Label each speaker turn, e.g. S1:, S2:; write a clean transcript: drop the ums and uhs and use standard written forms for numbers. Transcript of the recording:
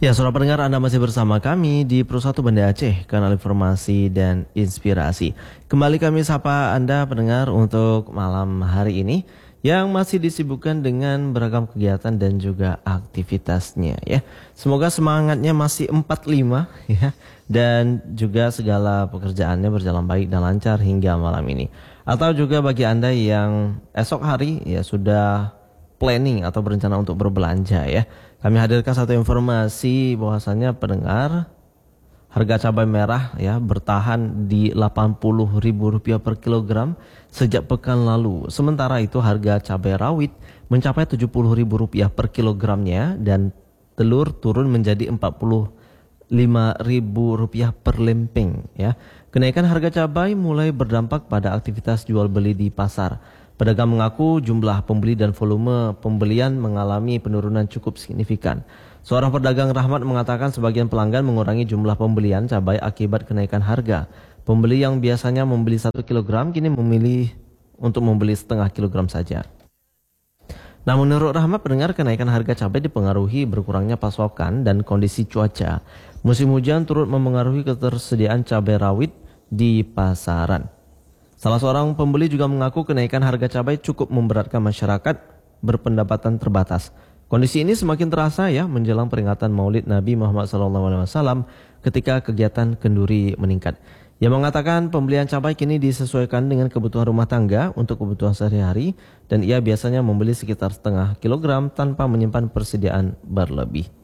S1: Ya, saudara pendengar, Anda masih bersama kami di Pro 1 Banda Aceh, kanal informasi dan inspirasi. Kembali kami sapa Anda pendengar untuk malam hari ini yang masih disibukkan dengan beragam kegiatan dan juga aktivitasnya ya. Semoga semangatnya masih 45 ya, dan juga segala pekerjaannya berjalan baik dan lancar hingga malam ini. Atau juga bagi Anda yang esok hari ya sudah planning atau berencana untuk berbelanja ya. Kami hadirkan satu informasi bahwasannya pendengar, harga cabai merah ya bertahan di Rp80.000 per kilogram sejak pekan lalu. Sementara itu harga cabai rawit mencapai Rp70.000 per kilogramnya dan telur turun menjadi Rp45.000 per lempeng ya. Kenaikan harga cabai mulai berdampak pada aktivitas jual beli di pasar. Pedagang mengaku jumlah pembeli dan volume pembelian mengalami penurunan cukup signifikan. Seorang pedagang Rahmat mengatakan sebagian pelanggan mengurangi jumlah pembelian cabai akibat kenaikan harga. Pembeli yang biasanya membeli 1 kilogram kini memilih untuk membeli setengah kilogram saja. Namun menurut Rahmat, pendengar, kenaikan harga cabai dipengaruhi berkurangnya pasokan dan kondisi cuaca. Musim hujan turut memengaruhi ketersediaan cabai rawit di pasaran. Salah seorang pembeli juga mengaku kenaikan harga cabai cukup memberatkan masyarakat berpendapatan terbatas. Kondisi ini semakin terasa ya menjelang peringatan Maulid Nabi Muhammad SAW ketika kegiatan kenduri meningkat. Ia mengatakan pembelian cabai kini disesuaikan dengan kebutuhan rumah tangga untuk kebutuhan sehari-hari dan ia biasanya membeli sekitar setengah kilogram tanpa menyimpan persediaan berlebih.